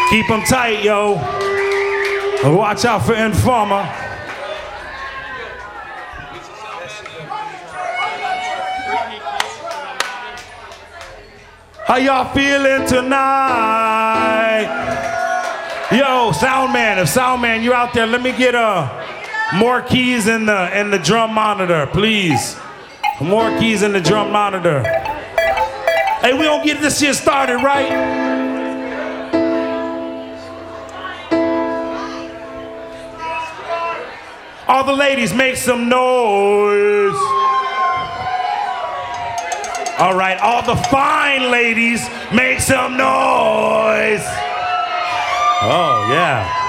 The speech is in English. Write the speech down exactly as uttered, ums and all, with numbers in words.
Keep them tight, yo. Watch out for Informer. How y'all feeling tonight? Yo, sound man, if sound man, you out there, let me get uh, more keys in the in the drum monitor, please. More keys in the drum monitor. Hey, we gonna get this shit started, right? All the ladies, make some noise. All right, all the fine ladies, make some noise. Oh, yeah.